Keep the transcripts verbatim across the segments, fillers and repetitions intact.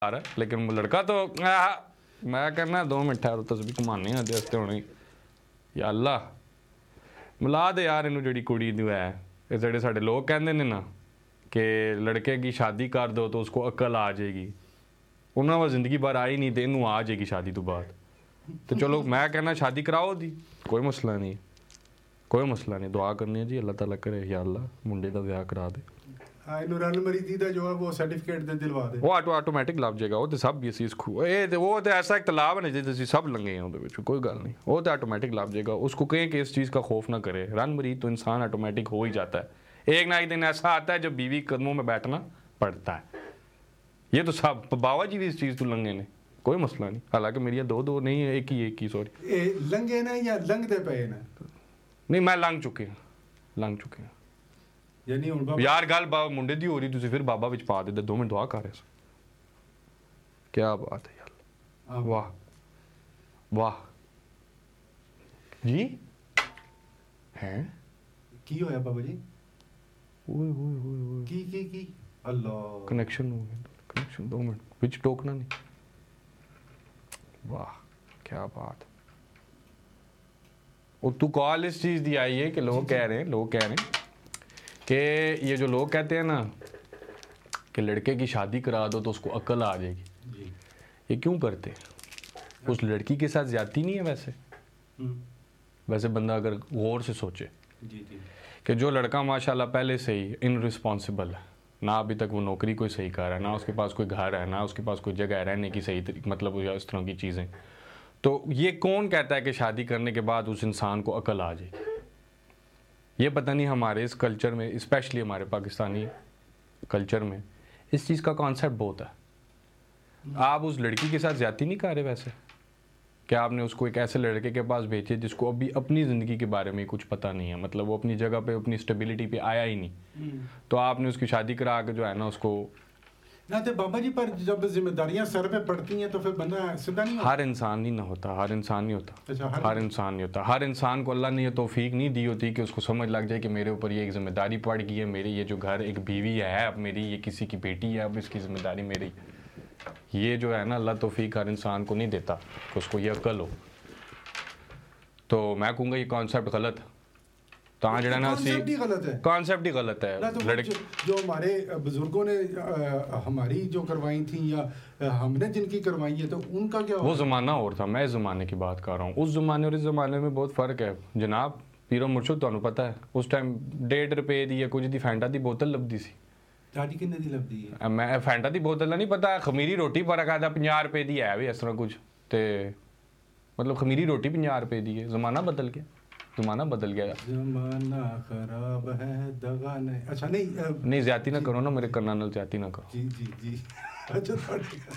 آ رہا ہے لیکن لڑکا تو میں کہنا دو منٹ ہے تسبیح کمانے ہیں دستے ہونے یا اللہ ملا دے یار انہوں جڑی کڑی جو ہے یہ جڑے ساڑے لوگ کہندے نے نا کہ لڑکے کی شادی کر دو تو اس کو عقل آ جائے گی انہوں وہ زندگی بھر آئی نہیں تو انہوں آ جائے گی شادی تو بعد تو چلو میں کہنا شادی کراؤ دی کوئی مسئلہ نہیں کوئی مسئلہ نہیں دعا کرنی ہے جی اللہ تعالیٰ کرے یا اللہ منڈے دا ویاہ کرا دے نوران مریدی دا جو ہے وہ سرٹیفکیٹ دے دلوا دے وہ آٹو آٹومیٹک لب جائے گا وہ تو سب یہ چیز کھو اے وہ تو ایسا ایک تالاب ہے جی تسی سب لنگے ہیں وہ کوئی گل نہیں وہ تو آٹومیٹک لب جائے گا اس کو کہیں کہ اس چیز کا خوف نہ کرے رن مرید تو انسان آٹومیٹک ہو ہی جاتا ہے ایک نہ ایک دن ایسا آتا ہے جب بیوی قدموں میں بیٹھنا پڑتا ہے یہ تو سب باوا جی بھی اس چیز تو لنگے نے کوئی مسئلہ نہیں حالانکہ میری دو دو نہیں ہے ایک ہی ایک ہی سوری لنگے نا یا لنگ دے پے نا نہیں میں لنگ چکے ہیں لنگ چکے ہیں یار گل منڈے دی ہو رہی تھی پھر بابا وچ پا دے دو منٹ دعا کر رہے کیا بات ہے یار واہ واہ جی ہیں کی ہویا بابا جی اوئے اوئے اوئے کی کی کی اللہ کنیکشن ہو گیا کنیکشن دو منٹ وچ ٹوکنا نہیں واہ کیا بات اور تو کال اس چیز دی آئی ہے کہ لوگ کہہ رہے ہیں لوگ کہہ رہے ہیں کہ یہ جو لوگ کہتے ہیں نا کہ لڑکے کی شادی کرا دو تو اس کو عقل آ جائے گی یہ کیوں کرتے اس لڑکی کے ساتھ زیادتی نہیں ہے ویسے ویسے بندہ اگر غور سے سوچے کہ جو لڑکا ماشاءاللہ پہلے سے ہی ان رسپانسبل ہے نہ ابھی تک وہ نوکری کوئی صحیح کر رہا ہے نہ اس کے پاس کوئی گھر ہے نہ اس کے پاس کوئی جگہ ہے رہنے کی صحیح مطلب اس طرح کی چیزیں تو یہ کون کہتا ہے کہ شادی کرنے کے بعد اس انسان کو عقل آ جائے یہ پتہ نہیں ہمارے اس کلچر میں اسپیشلی ہمارے پاکستانی کلچر میں اس چیز کا کانسیپٹ بہت ہے آپ اس لڑکی کے ساتھ زیادتی نہیں کر رہے ویسے کہ آپ نے اس کو ایک ایسے لڑکے کے پاس بھیجے جس کو ابھی اپنی زندگی کے بارے میں کچھ پتہ نہیں ہے مطلب وہ اپنی جگہ پہ اپنی اسٹیبلٹی پہ آیا ہی نہیں تو آپ نے اس کی شادی کرا کے جو ہے نا اس کو نہ تو بابا جی پر جب ذمہ داریاں سر پہ پڑتی ہیں تو پھر بندہ سیدھا نہیں ہوتا ہر انسان نہیں نہ ہوتا ہر انسان نہیں ہوتا ہر انسان نہیں ہوتا ہر انسان کو اللہ نے یہ توفیق نہیں دی ہوتی کہ اس کو سمجھ لگ جائے کہ میرے اوپر یہ ایک ذمہ داری پڑ گئی ہے میری یہ جو گھر ایک بیوی ہے اب میری یہ کسی کی بیٹی ہے اب اس کی ذمہ داری میری یہ جو ہے نا اللہ توفیق ہر انسان کو نہیں دیتا کہ اس کو یہ عقل ہو تو میں کہوں گا یہ کانسیپٹ غلط تاں جڑا نا سی کانسیپٹ ہی غلط ہے جو ہمارے بزرگوں نے ہماری جو کروائی تھیں یا ہم نے جن کی کروائی ہے تو ان کا کیا وہ زمانہ اور تھا میں اس زمانے کی بات کر رہا ہوں اس زمانے اور اس زمانے میں بہت فرق ہے جناب پیرو مرشد تانوں پتہ ہے اس ٹائم ڈیڑھ روپے دی یا کچھ دی فینٹا دی بوتل لبدی سی ڈاڈی کنے دی لبدی ہے میں فینٹا دی بوتل نہیں پتہ خمیری روٹی پر رکھا تھا پنجاہ روپے دی ہے بھی اس طرح کچھ تے مطلب خمیری روٹی پنجاہ روپے دی ہے زمانہ بدل گیا زمانہ بدل گیا زمانہ خراب ہے دغا نہیں اچھا نہیں نہیں زیادتی نہ کرو نا میرے کرنا نال زیادتی نہ کرو جی جی جی اچھا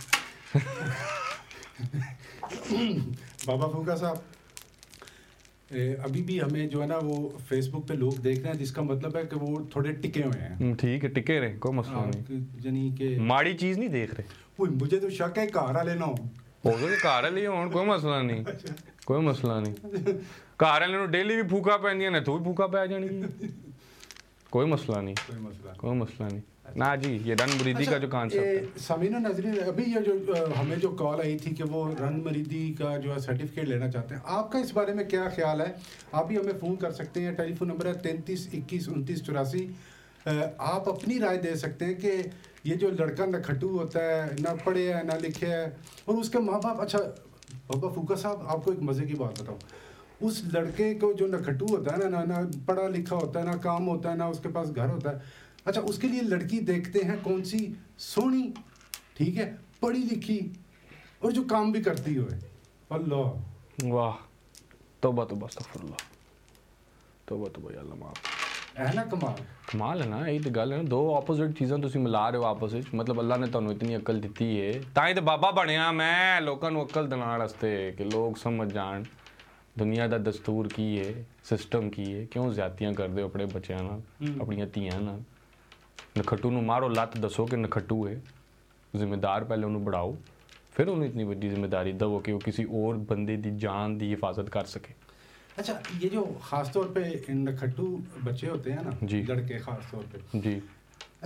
بابا پھوکا صاحب ابھی بھی ہمیں جو ہے نا وہ فیس بک پہ لوگ دیکھ رہے ہیں جس کا مطلب ہے کہ وہ تھوڑے ٹکے ہوئے ہیں ٹھیک ہے ٹکے رہے کوئی مسئلہ نہیں یعنی کہ ماڑی چیز نہیں دیکھ رہے مجھے تو شک ہے کار والے نہ ہو گئے کار والے ہون کوئی مسئلہ نہیں کوئی مسئلہ نہیں کار والے نوں ڈیلی بھی پھوکا پہندیاں نے تو بھی پھوکا پہ جانی کوئی مسئلہ نہیں کوئی مسئلہ نہیں نا جی یہ رن مریدی کا جو کانسیپٹ ہے سامعین و ناظرین ابھی یہ جو ہمیں جو کال آئی تھی کہ وہ رن مریدی کا جو ہے سرٹیفکیٹ لینا چاہتے ہیں آپ کا اس بارے میں کیا خیال ہے آپ بھی ہمیں فون کر سکتے ہیں ٹیلی فون نمبر ہے تینتیس اکیس انتیس چوراسی آپ اپنی رائے دے سکتے ہیں کہ یہ جو لڑکا نہ کھٹو ہوتا ہے نہ پڑھے ہے نہ لکھے ہے اور اس کے ماں باپ اچھا بابا پھوکا صاحب آپ کو ایک مزے کی بات بتاؤں اس لڑکے کو جو نہ کھٹو ہوتا ہے نا نہ پڑھا لکھا ہوتا ہے نہ کام ہوتا ہے نہ اس کے پاس گھر ہوتا ہے اچھا اس کے لیے لڑکی دیکھتے ہیں کون سی سونی ٹھیک ہے پڑھی لکھی اور جو کام بھی کرتی ہوئے اللہ واہ توبہ توبہ استغفر اللہ توبہ توبہ یا اللہ معاف ہے نا کمال کمال ہے نا یہی تو گل ہے نا دو اپوزٹ چیزاں تسی ملا رہے ہو آپس وچ مطلب اللہ نے تانوں اتنی عقل دتی ہے تاں ہی تے بابا بنیا میں لوکاں نوں عقل دلانے واسطے کہ لوگ سمجھ جان دنیا دا دستور کی ہے سسٹم کی ہے کیوں زیادتیاں کردے ہو اپنے بچیاں نال اپنی تیاں نال نکھٹو نوں مارو لت دسو کہ نکھٹو ہے ذمہ دار پہلے انہوں بڑھاؤ پھر انہوں اتنی بڑی ذمہ داری دو کہ وہ کسی اور بندے دی جان دی حفاظت کر سکے اچھا یہ جو خاص طور پہ نکھٹو بچے ہوتے ہیں نا جی لڑکے خاص طور پہ جی اچھا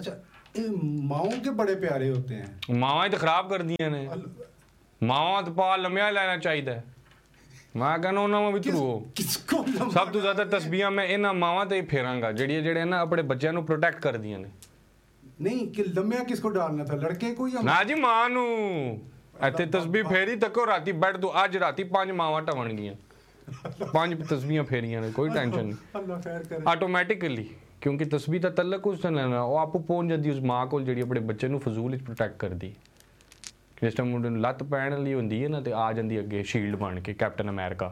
ماؤں کے بڑے پیارے ہوتے ہیں. ماواں تو خراب کر دیا نے, ماواں تو پا لمیا لینا چاہیے. میں کہنا انہوں میں بھی ترو سب تو زیادہ تسبیحاں میں انہاں ماواں تے ہی پھیراں گا جڑی جڑے نا اپنے بچیاں نو پروٹیکٹ کر دیا نے. نہیں کہ لمیا کس کو ڈالنا تھا, لڑکے کو یا نا جی ماں نو. ایتھے تسبیح پھیری تکو راتی بیٹھ دو, اج راتی پانچ ماواں ٹون گیاں, پانچ تسبیحاں پھیریاں نے, کوئی ٹینشن نہیں. اللہ خیر کرے. آٹومیٹکلی کیونکہ تسبیح دا تعلق اس نے لینا, وہ آپ پہنچ جاتی اس ماں کو جڑی اپنے بچے نو فضول وچ پروٹیکٹ کر دی. جس ٹائم منڈے نوں لت پین والی ہوندی ہے نا تے آ جاندی اگے شیلڈ بن کے کیپٹن امیرکا.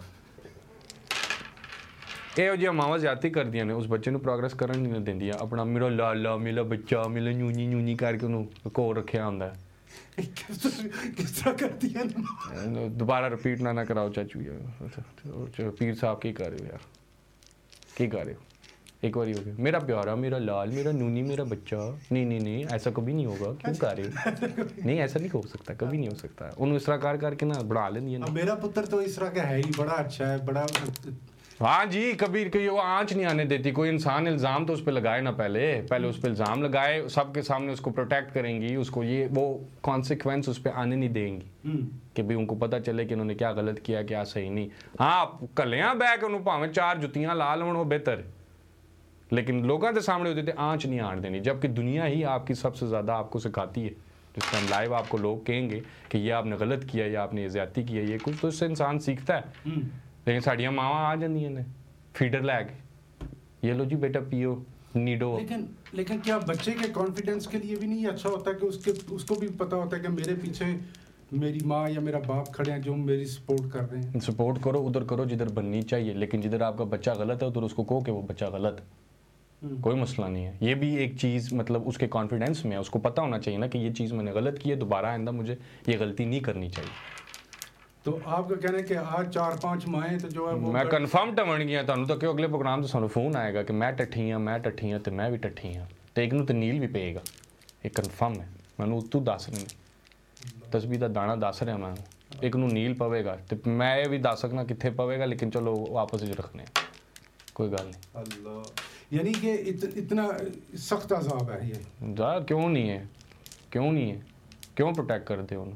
یہو جہاں ماواں زیادتی کردیاں نے, اس بچے نو پروگرس کرن نہیں دیندیاں. اپنا میرا لالا میرا بچہ میرا نونی نونی کر کے انہوں کو رکھیا ہوندا ہے. کس طرح کرتی ہیں؟ دوبارہ رپیٹ نہ نہ کراؤ چاچو. پیر صاحب کی کر رہے ہو یار, کی کر رہے ہو؟ ایک بار ہی ہو گیا, میرا پیارا میرا لال میرا نونی میرا بچہ. نہیں نہیں نہیں ایسا کبھی نہیں ہوگا, کیوں کر رہے ہو؟ نہیں ایسا نہیں ہو سکتا, کبھی نہیں ہو سکتا. انہوں اس طرح کر کر کے نا بڑھا لینی ہے. میرا پتر تو اس طرح کا ہے ہی, بڑا اچھا ہے, بڑا. ہاں جی, کبھی کبھی وہ آنچ نہیں آنے دیتی. کوئی انسان الزام تو اس پہ لگائے نا, پہلے پہلے اس پہ الزام لگائے, سب کے سامنے اس کو پروٹیکٹ کریں گی, اس کو یہ وہ کانسیکوینس اس پہ آنے نہیں دیں گی کہ بھی ان کو پتہ چلے کہ انہوں نے کیا غلط کیا کیا صحیح نہیں. ہاں کلیاں بہ کے انہوں پاویں چار جتیاں لا لون وہ بہتر, لیکن لوگوں کے سامنے ہوتے تھے آنچ نہیں آن دینی. جبکہ دنیا ہی آپ کی سب سے زیادہ آپ کو سکھاتی ہے. جس ٹائم لائیو آپ کو لوگ کہیں گے کہ یہ آپ نے غلط کیا یا آپ نے یہ زیادتی کیا, یہ کچھ تو اس سے انسان سیکھتا ہے. لیکن ساڑیاں ماواں آ جاندیاں نے فیڈر لے کے, یہ لو جی بیٹا پیو نیڈو. لیکن لیکن کیا بچے کے کانفیڈنس کے لیے بھی نہیں اچھا ہوتا کہ اس کے اس کو بھی پتا ہوتا ہے کہ میرے پیچھے میری ماں یا میرا باپ کھڑے ہیں جو میری سپورٹ کر رہے ہیں. سپورٹ کرو ادھر کرو جدھر بننی چاہیے, لیکن جدھر آپ کا بچہ غلط ہے ادھر اس کو کہو کہ وہ بچہ غلط, کوئی مسئلہ نہیں ہے. یہ بھی ایک چیز مطلب اس کے کانفیڈنس میں ہے, اس کو پتہ ہونا چاہیے نا کہ یہ چیز میں نے غلط کی ہے, دوبارہ آئندہ مجھے یہ غلطی نہیں کرنی چاہیے. تو آپ کا کہنا ہے کہ آج چار پانچ مائیں تو جو ہے میں کنفرم ٹمن گیا تانوں تو کہ اگلے پروگرام تو سانوں فون آئے گا کہ میں ٹٹھی ہاں میں ٹٹھی ہاں تے میں بھی ٹٹھی ہاں, تے ایک نوں تے نیل بھی پئے گا. یہ کنفرم ہے, مینوں تو دس رہے ہیں تسبیح دا دانا دس رہا میں, ایک نوں نیل پوے گا تے میں یہ بھی دس سکنا کتنے پوے گا, لیکن چلو واپس ہی رکھنے کوئی گل نہیں. اللہ یعنی کہ اتنا سخت عذاب ہے یہ. ذرا کیوں نہیں ہے, کیوں نہیں ہے, کیوں پروٹیکٹ کرتے انہوں؟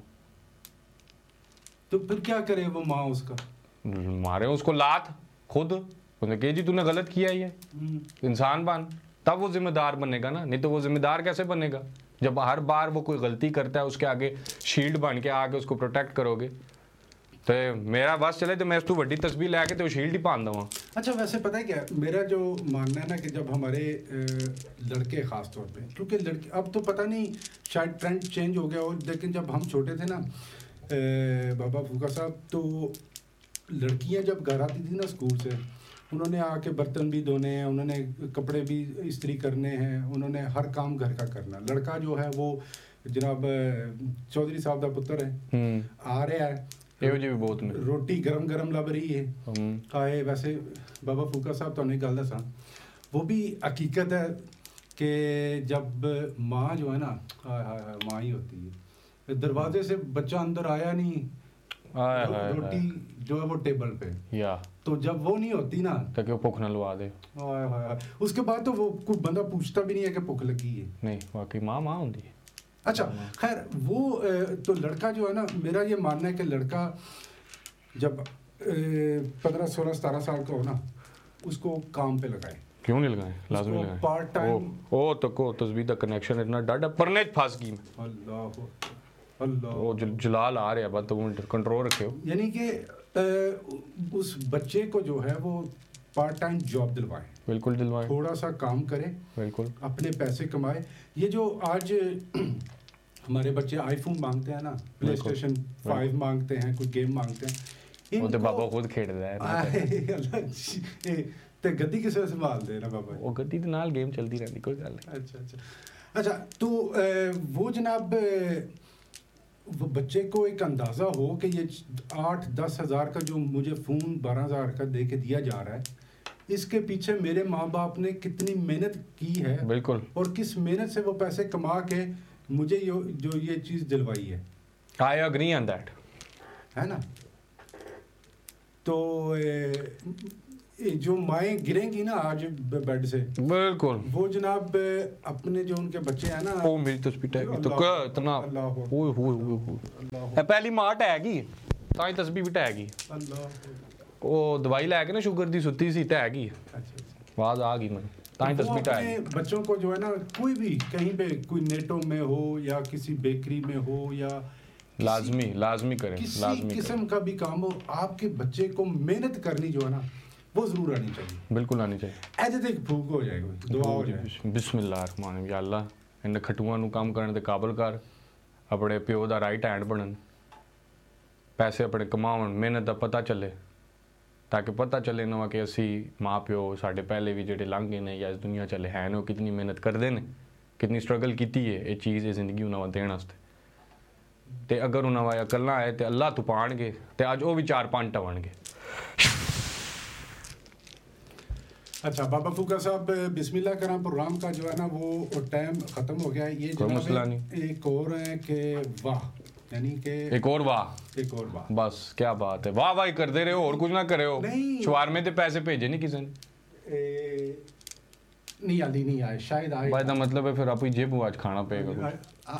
تو پھر کیا کرے وہ ماں اس کا؟ مارے اس کو لات خود, انہوں نے کہا جی تو نے غلط کیا ہی ہے, انسان بن, تب وہ ذمہ دار بنے گا نا. نہیں تو وہ ذمہ دار کیسے بنے گا جب ہر بار وہ کوئی غلطی کرتا ہے اس کے آگے شیلڈ بن کے آگے اس کو پروٹیکٹ کرو گے. تو میرا بس چلے تو میں اس تو وڈی تسبیح لے کے تو شیلڈ ہی پان دوں. اچھا ویسے پتہ ہے کیا میرا جو ماننا ہے نا کہ جب ہمارے لڑکے خاص طور پہ, کیونکہ لڑکے اب تو پتہ نہیں شاید ٹرینڈ چینج ہو گیا ہو, لیکن جب ہم چھوٹے تھے نا بابا پھوکا صاحب, تو لڑکیاں جب گھر آتی تھی نا اسکول سے, انہوں نے آ کے برتن بھی دھونے ہیں, انہوں نے کپڑے بھی استری کرنے ہیں, انہوں نے ہر کام گھر کا کرنا. لڑکا جو ہے وہ جناب چودھری صاحب دا پتر ہے, آ رہا ہے روٹی گرم گرم لب رہی ہے آئے. ویسے بابا پھوکا صاحب تو نہیں گل دساں, وہ بھی حقیقت ہے کہ جب ماں جو ہے نا ہائے ہائے ہائے ماں ہی ہوتی ہے, دروازے سے بچہ اندر آیا نہیں, روٹی جو ہے وہ ٹیبل پہ, تو جب وہ نہیں ہوتی نا تاکہ وہ بھوک نہ لوا دے, اس کے بعد تو وہ کوئی بندہ پوچھتا بھی نہیں ہے کہ بھوک لگی ہے. نہیں واقعی ماں ماں ہوتی ہے. اچھا خیر وہ تو لڑکا جو ہے نا, میرا یہ ماننا ہے کہ لڑکا جب پندرہ سولہ ستارہ سال کا ہو نا, اس کو کام پہ لگائے. کیوں نہیں لگائیں, لازمی لگائیں. پارٹ ٹائم او تو کو تسبیح دا کنیکشن اتنا ڈاڈا پرنے پھاس گئی میں. اللہ اللہ وہ جلال آ رہا ہے, بات تو کنٹرول رکھے ہو. یعنی کہ اس بچے کو جو ہے وہ پارٹ ٹائم جاب دلوائے, بالکل دلوائے, تھوڑا سا کام کرے, بالکل اپنے پیسے کمائے. یہ جو آج ہمارے بچے آئی فون مانگتے ہیں نا, پلے اسٹیشن فائیو مانگتے ہیں, کوئی گیم مانگتے ہیں, وہ تو بابا خود کھیل رہا ہے. تے گدی کسے سنبھال دے نا بابا, وہ گدی دے نال گیم چلتی رہتی, کوئی گل نہیں. اچھا اچھا اچھا تو وہ جناب وہ بچے کو ایک اندازہ ہو کہ یہ آٹھ دس ہزار کا جو مجھے فون بارہ ہزار کا دے کے دیا جا رہا ہے, اس کے پیچھے میرے ماں باپ نے کتنی محنت کی ہے, بالکل, اور کس محنت سے وہ پیسے کما کے مجھے جو یہ چیز دلوائی ہے. I agree on that. ہے نا. تو جو مائیں گریں گی نا آج بیڈ سے بالکل وہ جناب اپنے جو ان کے بچے ہیں نا وہ میری تسبیح ٹہے گی تو کیا اتنا ہوئے ہوئے ہوئے ہوئے پہلی ماں ٹہے گی تاں تسبیح بھی ٹہے گی وہ دوائی لے کے نا شوگر دی ستی سی ٹہے گی آواز آ گئی میں تاں تسبیح ٹہے گی. بچوں کو جو ہے نا کوئی بھی کہیں پہ کوئی نیٹو میں ہو یا کسی بیکری میں ہو یا لازمی لازمی کریں کسی قسم کا بھی کام ہو آپ کے بچے کو محنت کرنی جو ہے نا وہ ضرور آنی چاہیے بالکل آنی چاہیے ایسے ایک بھوک ہو جائے گا دعا ہو جائے بسم اللہ الرحمن الرحیم یا اللہ ان کھٹواں نو کام کرنے دے قابل کر اپنے پیو دا رائٹ ہینڈ بنن پیسے اپنے کماون محنت دا پتہ چلے تاکہ پتہ چلے نہ کہ اسی ماں پیو ساڈے پہلے بھی جڑے لنگھ گئے نے یا اس دنیا چلے ہیں نو کتنی محنت کردے نے کتنی سٹرگل کیتی ہے یہ چیز یہ زندگی انہاں دین واسطے تے اگر انہاں وا عقل نہ آئے تے اللہ تو پان گے تے اج او بھی چار پانچ ٹون گے. اچھا بابا فوکا صاحب بسم اللہ کرام پروگرام کا جو ہے نا وہ ٹائم ختم ہو گیا ہے. یہ کوئی مسئلہ نہیں. ایک اور ہے کہ واہ یعنی کہ ایک اور واہ ایک اور واہ بس کیا بات ہے واہ واہ کر دے رہے ہو اور کچھ نہ کرے ہو شوار میں تے پیسے بھیجے نہیں کسی نے نہیں آدھی نہیں آئے شاید آئے بھائی دا مطلب ہے پھر آپ ہی جیب آج کھانا پے گا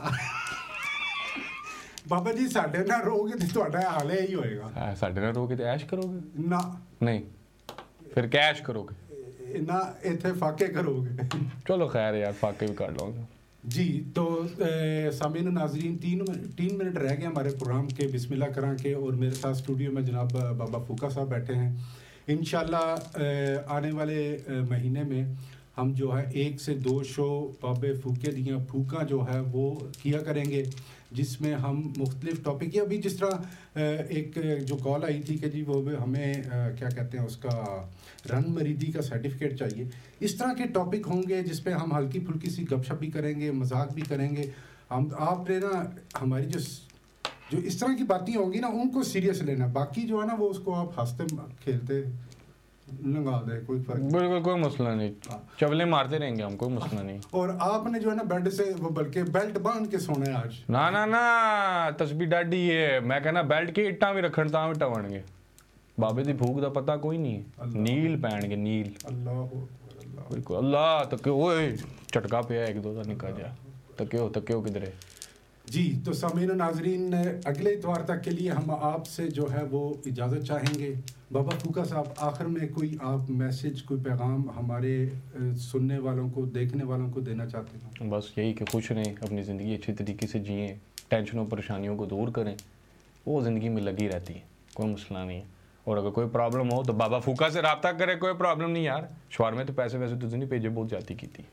بابا جی ساڈے نہ رو گے تو تہاڈا حال یہی ہوئے گا ساڈے نہ رو گے تے عیش کرو گے نہ نہیں پھر کیش کرو گے نہ ایتھے فاقے کرو گے چلو خیر یار فاقے بھی کر لو گے جی. تو سامعین و ناظرین تین تین منٹ رہ گئے ہمارے پروگرام کے بسم اللہ کران کے اور میرے ساتھ اسٹوڈیو میں جناب بابا فوکا صاحب بیٹھے ہیں. انشاءاللہ آنے والے مہینے میں ہم جو ہے ایک سے دو شو بابے فوکے دیاں پھوکاں جو ہے وہ کیا کریں گے جس میں ہم مختلف ٹاپک یا ابھی جس طرح ایک جو کال آئی تھی کہ جی وہ ہمیں کیا کہتے ہیں اس کا رن مریدی کا سرٹیفکیٹ چاہیے. اس طرح کے ٹاپک ہوں گے جس پہ ہم ہلکی پھلکی سی گپ شپ بھی کریں گے مذاق بھی کریں گے. ہم آپ نے نا ہماری جو جو اس طرح کی باتیں ہوں گی نا ان کو سیریس لینا باقی جو ہے نا وہ اس کو آپ ہنستے کھیلتے لنگا دے کوئی فرق بالکل کوئی مسئلہ نہیں چولے مارتے رہیں گے ہم کوئی مسئلہ نہیں. اور آپ نے جو ہے نا بیڈ سے وہ بلکہ بیلٹ باندھ کے سونا ہے آج نا نا نا تسبیح ڈاڈی ہے میں کہنا بیلٹ کے اٹاں بھی رکھن تاں بھی ٹون گے بابے دی بھوک دا پتہ کوئی نہیں نیل پہن گے نیل اللہ بالکل اللہ تکے اوئے چٹکا پیا ایک دو دا نکا جا تکیو تکیو کدھرے. جی تو سامعین و ناظرین اگلے اتوار تک کے لیے ہم آپ سے جو ہے وہ اجازت چاہیں گے. بابا فوکا صاحب آخر میں کوئی آپ میسج کوئی پیغام ہمارے سننے والوں کو دیکھنے والوں کو دینا چاہتے ہیں؟ بس یہی کہ خوش رہیں اپنی زندگی اچھی طریقے سے جئیں ٹینشنوں پریشانیوں کو دور کریں وہ زندگی میں لگی رہتی ہے کوئی مسئلہ نہیں ہے. اور اگر کوئی پرابلم ہو تو بابا فوکا سے رابطہ کرے کوئی پرابلم نہیں یار شوار میں تو پیسے ویسے تو نہیں بھیجے بہت جاتی کی تھی.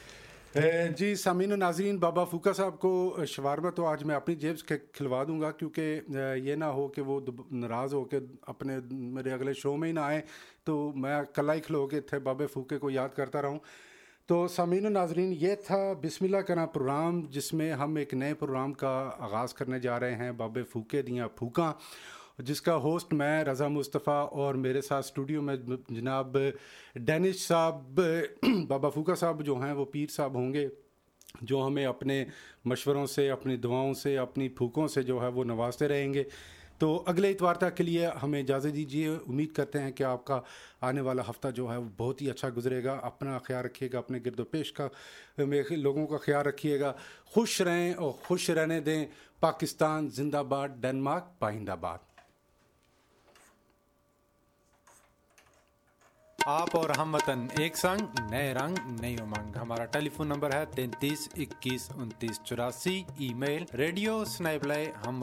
جی سامعین و ناظرین بابا فوکا صاحب کو شوارما تو آج میں اپنی جیب سے کھلوا دوں گا کیونکہ یہ نہ ہو کہ وہ ناراض ہو کے اپنے میرے اگلے شو میں ہی نہ آئیں تو میں کل ہی کھلو کے تھے بابے فوکے کو یاد کرتا رہوں. تو سامعین و ناظرین یہ تھا بسم اللہ کرنا پروگرام جس میں ہم ایک نئے پروگرام کا آغاز کرنے جا رہے ہیں بابے فوکے دیاں پھوکاں جس کا ہوسٹ میں رضا مصطفیٰ اور میرے ساتھ اسٹوڈیو میں جناب ڈینش صاحب بابا فوکا صاحب جو ہیں وہ پیر صاحب ہوں گے جو ہمیں اپنے مشوروں سے اپنی دعاؤں سے اپنی پھوکوں سے جو ہے وہ نوازتے رہیں گے. تو اگلے اتوار تک کے لیے ہمیں اجازت دیجیے. امید کرتے ہیں کہ آپ کا آنے والا ہفتہ جو ہے وہ بہت ہی اچھا گزرے گا. اپنا خیال رکھیے گا اپنے گرد و پیش کا لوگوں کا خیال رکھیے گا. خوش رہیں اور خوش رہنے دیں. پاکستان زندہ باد ڈنمارک پائندہ باد. آپ اور ہم وطن ایک سنگ نئے رنگ نئی امنگ. ہمارا ٹیلی فون نمبر ہے تینتیس اکیس انتیس چوراسی. ای میل ریڈیو سنیبلے ہم